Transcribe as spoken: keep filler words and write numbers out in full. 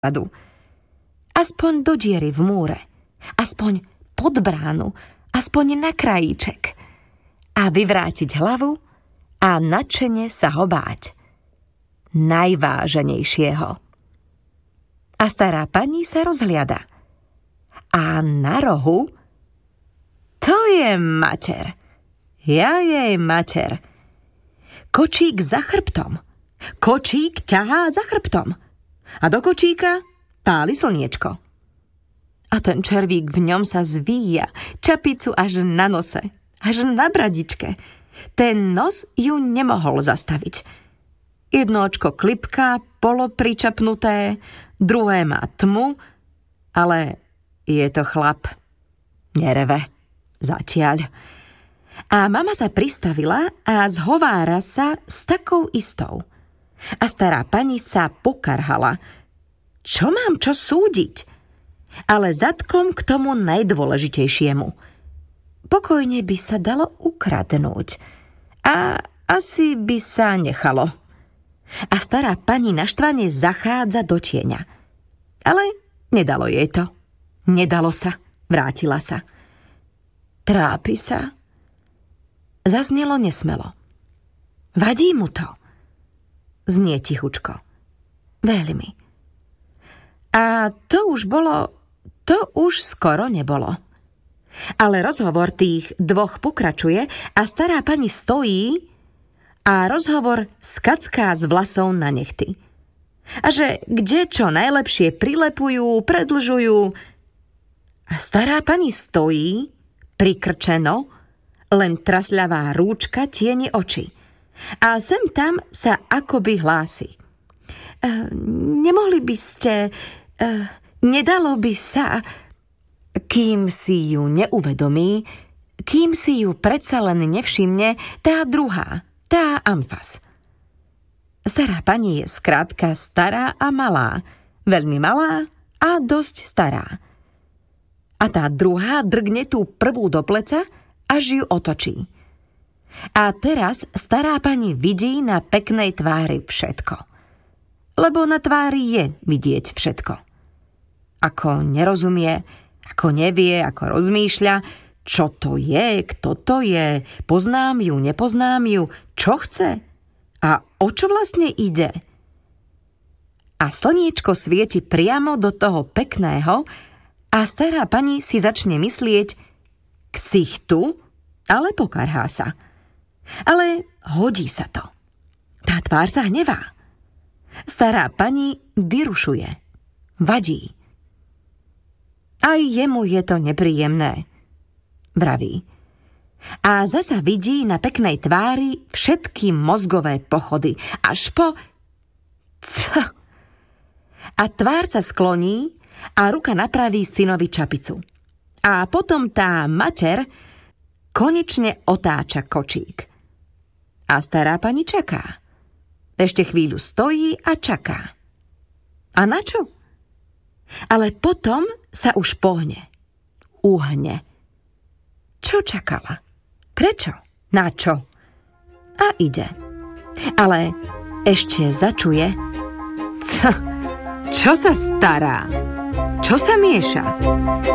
radu. Aspoň do diery v múre, aspoň pod bránu, aspoň na krajíček. A vyvrátiť hlavu a nadšene sa ho báť. Najváženejšieho. A stará pani sa rozhliada. A na rohu to je mater. Ja jej mater. Kočík za chrbtom. Kočík ťahá za chrbtom. A do kočíka páli slniečko. A ten červík v ňom sa zvíja, čapicu až na nose, až na bradičke. Ten nos ju nemohol zastaviť. Jedno očko klipká, polopričapnuté, druhé má tmu, ale je to chlap. Nereve. Zatiaľ. A mama sa pristavila a zhovára sa s takou istou. A stará pani sa pokarhala. Čo mám čo súdiť? Ale zadkom k tomu najdôležitejšiemu. Pokojne by sa dalo ukradnúť. A asi by sa nechalo. A stará pani naštvane zachádza do tieňa. Ale nedalo jej to. Nedalo sa. Vrátila sa. Trápi sa. Zaznelo nesmelo. Vadí mu to. Znie tichučko. Veľmi. A to už bolo, to už skoro nebolo. Ale rozhovor tých dvoch pokračuje a stará pani stojí a rozhovor skacká z vlasov na nechty. A že kde čo najlepšie prilepujú, predlžujú. A stará pani stojí, prikrčeno, len trasľavá rúčka tieni oči. A sem tam sa akoby hlási. E, nemohli by ste... E, nedalo by sa... Kým si ju neuvedomí, kým si ju predsa len nevšimne, tá druhá, tá Anfas. Stará pani je skrátka stará a malá, veľmi malá a dosť stará. A tá druhá drgne tú prvú do pleca, až ju otočí. A teraz stará pani vidí na peknej tvári všetko. Lebo na tvári je vidieť všetko. Ako nerozumie, ako nevie, ako rozmýšľa, čo to je, kto to je, poznám ju, nepoznám ju, čo chce a o čo vlastne ide. A slniečko svieti priamo do toho pekného a stará pani si začne myslieť ksichtu, ale pokarhá sa. Ale hodí sa to. Tá tvár sa hnevá. Stará pani vyrušuje. Vadí. Aj jemu je to nepríjemné, vraví. A zasa vidí na peknej tvári všetky mozgové pochody, až po... C. A tvár sa skloní a ruka napraví synovi čapicu. A potom tá mater konečne otáča kočík. A stará pani čaká. Ešte chvíľu stojí a čaká. A na čo? Ale potom sa už pohne. Uhne. Čo čakala? Prečo? Na čo? A ide. Ale ešte začuje. Co? Čo sa stará? Čo sa mieša?